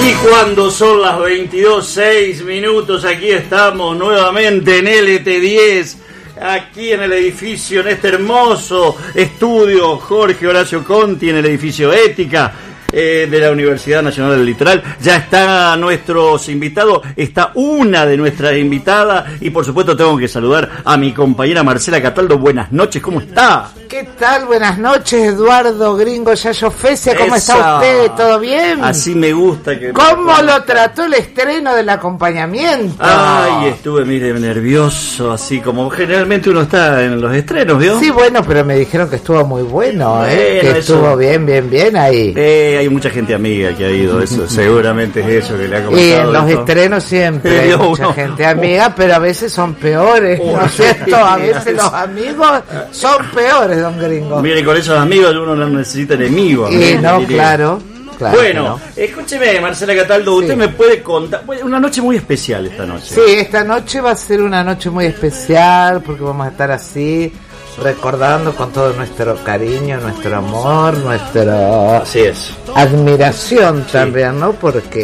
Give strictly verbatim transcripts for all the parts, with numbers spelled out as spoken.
Y cuando son las veintidós seis minutos, aquí estamos nuevamente en L T diez, aquí en el edificio, en este hermoso estudio Jorge Horacio Conti, en el edificio Ética eh, de la Universidad Nacional del Litoral. Ya está nuestros invitados, está una de nuestras invitadas y por supuesto tengo que saludar a mi compañera Marcela Cataldo. Buenas noches, ¿cómo está? ¿Qué tal? Buenas noches, Eduardo Gringo Yayo Fecia. ¿Cómo Esa. está usted? ¿Todo bien? Así me gusta que... ¿Cómo lo trató el estreno del acompañamiento? Ay, estuve, mire, nervioso, así como generalmente uno está en los estrenos, ¿vio? Sí, bueno, pero me dijeron que estuvo muy bueno, ¿eh? Bueno, que estuvo eso... bien, bien, bien ahí. Eh, hay mucha gente amiga que ha ido, eso seguramente es eso que le ha comentado. Y en los esto. estrenos siempre hay mucha uno... gente amiga, pero a veces son peores, ¿no es cierto? A veces los amigos son peores, don Gringo. Mire, con esos amigos uno no necesita enemigos. Y ¿no? no, claro, claro. Bueno, no. escúcheme, Marcela Cataldo, Sí. usted me puede contar... Una noche muy especial esta noche. Sí, esta noche va a ser una noche muy especial porque vamos a estar así recordando con todo nuestro cariño, nuestro amor, nuestra Así es. admiración también, ¿no? Porque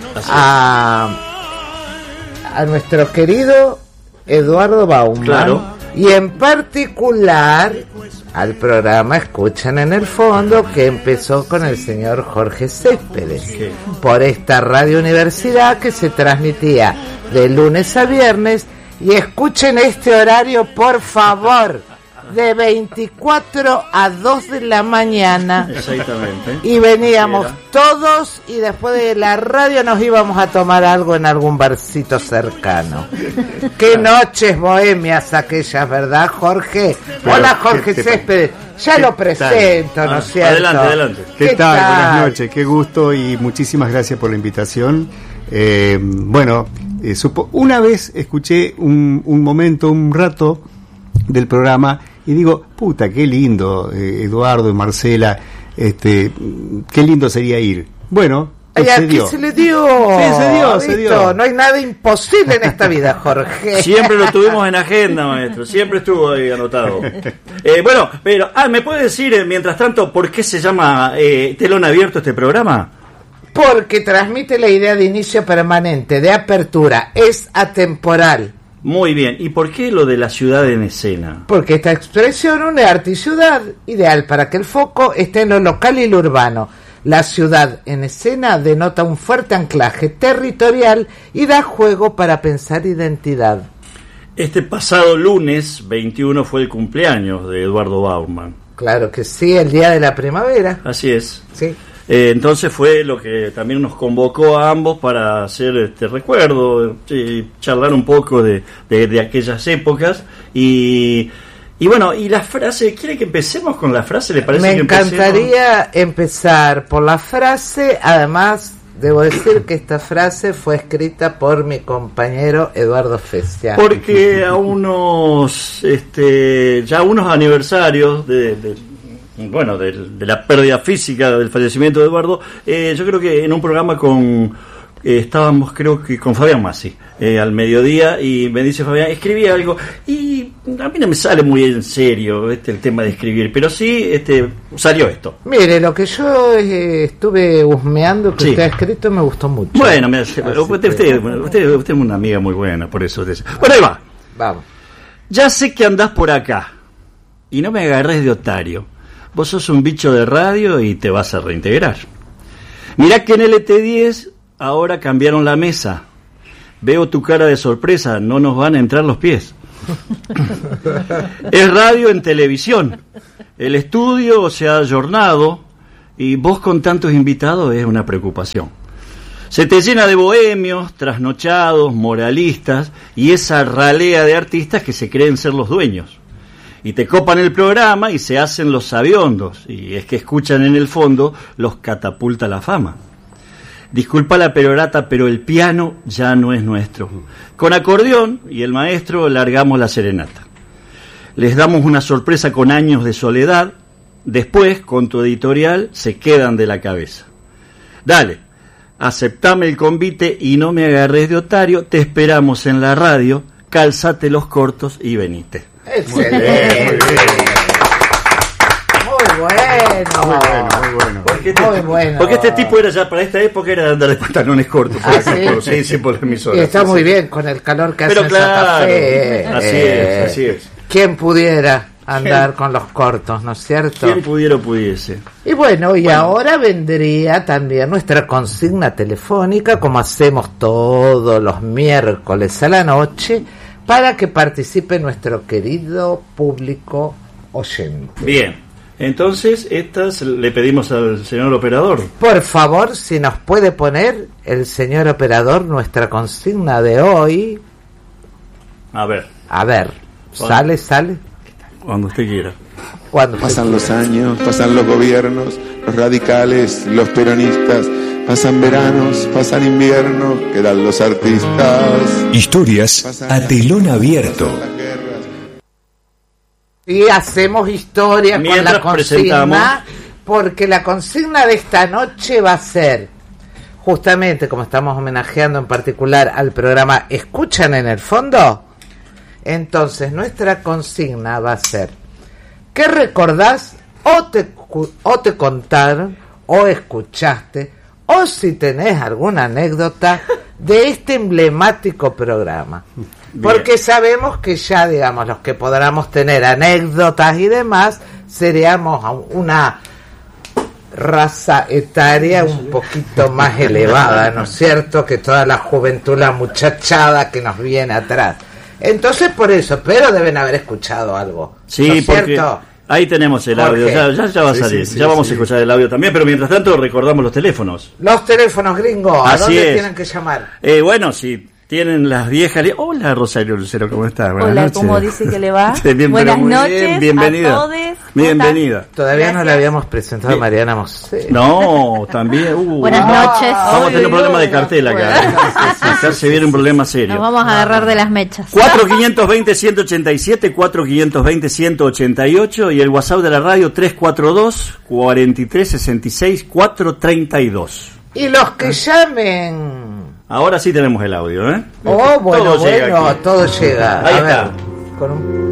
a, a nuestro querido Eduardo Bauman, Claro. y en particular al programa Escuchan en el Fondo, que empezó con el señor Jorge Céspedes, Sí. por esta Radio Universidad que se transmitía de lunes a viernes. Y escuchen este horario, por favor, de veinticuatro a dos de la mañana. Exactamente. Y veníamos todos y después de la radio nos íbamos a tomar algo en algún barcito cercano. Qué noches bohemias aquellas, ¿verdad, Jorge? Pero, Hola, Jorge ¿qué- Céspedes. Ya qué lo presento, tal? ¿no Ah, es cierto? adelante, adelante. ¿Qué, tal? Buenas noches, qué gusto y muchísimas gracias por la invitación. Eh, bueno, eh, supo, una vez escuché un, un momento, un rato del programa y digo, puta, qué lindo, eh, Eduardo y Marcela, este, qué lindo sería ir. Bueno, Ay, se aquí dio. se le dio. Sí, se dio, se ¿Visto? dio. No hay nada imposible en esta vida, Jorge. Siempre lo tuvimos en agenda, maestro. Siempre estuvo ahí anotado. Eh, bueno, pero, ah, ¿me puede decir, eh, mientras tanto, por qué se llama eh, Telón Abierto este programa? Porque transmite la idea de inicio permanente, de apertura, es atemporal. Muy bien. ¿Y por qué lo de la ciudad en escena? Porque esta expresión une arte y ciudad, ideal para que el foco esté en lo local y lo urbano. La ciudad en escena denota un fuerte anclaje territorial y da juego para pensar identidad. Este pasado lunes veintiuno fue el cumpleaños de Eduardo Bauman. Claro que sí, el día de la primavera. Así es. Sí. Eh, entonces fue lo que también nos convocó a ambos para hacer este recuerdo, eh, charlar un poco de, de, de aquellas épocas y, y bueno, y la frase, ¿quiere que empecemos con la frase? ¿Le parece Me que empecemos? encantaría empezar por la frase. Además, debo decir que esta frase fue escrita por mi compañero Eduardo Fecia. Porque a unos, este, ya unos aniversarios de, de bueno, de, de la pérdida física del fallecimiento de Eduardo, eh, yo creo que en un programa con eh, estábamos creo que con Fabián Massi eh, al mediodía, y me dice Fabián, escribí algo y a mí no me sale muy en serio este el tema de escribir, pero sí este salió esto. Mire, lo que yo eh, estuve husmeando que Sí. usted ha escrito me gustó mucho. Bueno, me, usted, Así usted, que- usted, usted, usted es una amiga muy buena, por eso. Bueno, ahí va. Vamos. Ya sé que andás por acá y no me agarres de otario. Vos sos un bicho de radio y te vas a reintegrar. Mirá que en L T diez ahora cambiaron la mesa. Veo tu cara de sorpresa, no nos van a entrar los pies. Es radio en televisión. El estudio se ha ayornado y vos con tantos invitados es una preocupación. Se te llena de bohemios, trasnochados, moralistas y esa ralea de artistas que se creen ser los dueños. Y te copan el programa y se hacen los sabiondos, y es que escuchan en el fondo, los catapulta la fama. Disculpa la perorata, pero el piano ya no es nuestro. Con acordeón y el maestro largamos la serenata. Les damos una sorpresa con años de soledad, después, con tu editorial, se quedan de la cabeza. Dale, aceptame el convite y no me agarres de otario, te esperamos en la radio, calzate los cortos y venite. Excelente. Muy bueno. Muy bueno, muy bueno. Porque este, Muy bueno. porque este tipo era ya, para esta época era de andar de pantalones cortos. Por Ah, acá, ¿sí? por- sí, sí, por la emisora. Y está sí, muy sí. bien con el calor que Pero hace en Santa claro, Fe. así Eh, es, así es. ¿Quién pudiera andar con los cortos, no es cierto? Quien pudiera o pudiese. Y bueno, y ahora vendría también nuestra consigna telefónica, como hacemos todos los miércoles a la noche, para que participe nuestro querido público oyente. Bien, entonces estas le pedimos al señor operador. Por favor, si nos puede poner el señor operador nuestra consigna de hoy. A ver, A ver, sale, sale. cuando usted quiera. Cuando Pasan los años, pasan los gobiernos, los radicales, los peronistas, pasan veranos, pasan inviernos, quedan los artistas. Historias a telón abierto. Y hacemos historia con Mientras la consigna, presentamos. porque la consigna de esta noche va a ser, justamente como estamos homenajeando en particular al programa ¿Escuchan en el fondo? Entonces nuestra consigna va a ser, ¿qué recordás o te, cu- o te contaron o escuchaste o si tenés alguna anécdota de este emblemático programa? Porque sabemos que ya, digamos, los que podamos tener anécdotas y demás, seríamos a una raza etaria un poquito más elevada, ¿no es cierto? Que toda la juventud, la muchachada que nos viene atrás. Entonces, por eso, pero deben haber escuchado algo. Sí, ¿no es porque cierto? ahí tenemos el audio, Jorge. ya, ya, ya va a Sí, salir, sí, sí, ya vamos sí. a escuchar el audio también, pero mientras tanto recordamos los teléfonos. Los teléfonos gringos, ¿a Así dónde es. tienen que llamar? Eh, bueno, si tienen las viejas... li- Hola, Rosario Lucero, ¿cómo estás? Buenas Hola, noches. ¿cómo dice que le va? Sí, bien, Buenas pero muy noches bien, bienvenida. a todos. Bienvenida. Todavía no Gracias. le habíamos presentado a Bien. Mariana Mosé. No, también... uh, Buenas ah, noches. Vamos a tener un problema de cartel acá. Bueno. Acá se viene un problema serio. Nos vamos a agarrar de las mechas. cuatro cinco dos cero, uno ocho siete, cuatro cinco dos cero, uno ocho ocho y el WhatsApp de la radio tres cuatro dos, cuatro tres seis seis, cuatro tres dos. Y los que llamen... Ahora sí tenemos el audio, ¿eh? Oh, bueno, Todo llega bueno, aquí. todo llega. Ahí a está. ver, con un